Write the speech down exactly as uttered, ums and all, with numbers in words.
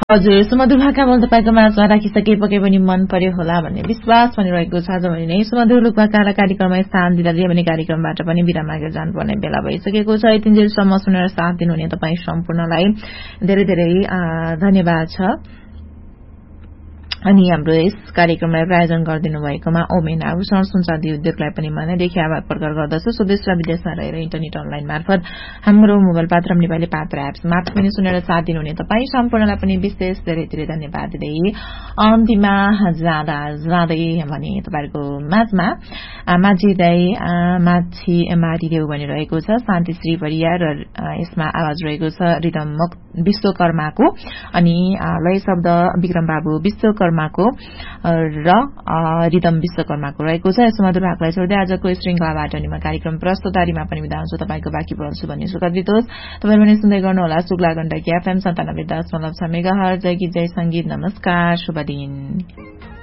हजुर, सुमधुर भाकामा तपाईँको माझमा राखिसके पके पनि मन पर्यो होला भन्ने विश्वास पनि रहेको छ। आज भने नै सुमधुर लोक भाकालाई कार्यक्रममा स्थान दिँदा दिए भने कार्यक्रमबाट पनि विराम मागेर जानुपर्ने बेला भइसकेको छ। यतिन्जेलसम्म सुनेर साथ दिनुहुने तपाईँ सम्पूर्णलाई धेरै धेरै धन्यवाद छ। अनि हाम्रो यस कार्यक्रमलाई प्रायोजन गरिदिनु भएकोमा ओमेन आभूषण सुनचाँदी उद्योगलाई पनि मनैदेखि आभार प्रकट गर्दछु। स्वदेश र विदेशमा रहेर इन्टरनेट अनलाइन मार्फत हाम्रो मोबाइल पात्रम नेपाली पात्र एप्स मार्फत पनि सुनेर साथ दिनुहुने तपाईँ सम्पूर्णलाई पनि विशेष धेरै धेरै धन्यवाद दिँदै अन्तिममा जाँदा जाँदै भने तपाईँहरूको माझमा माझी दाई माछी मारिदेऊ भनिरहेको छ शान्तिश्री परियार र यसमा आवाज रहेको छ रिदम विश्वकर्माको अनि लय शब्द विक्रम बाबु विश्वकर्माको र रिदम विश्वकर्माको रहेको छ। यसमा मधुर भागलाई छोड्दै आजको श्रृंखलाबाट नि म कार्यक्रम प्रस्तुतारीमा पनि बिदा हुन्छु। तपाईको बाँकी पढ्छु भन्ने सुखदित होस्। तपाईले पनि सुन्दै गर्नुहोला शुक्ला गण्डकी एफएम सन्तानब्बे दशमलव छ मेगाहर्ज। जय गीत जय संगीत। नमस्कार, शुभ दिन।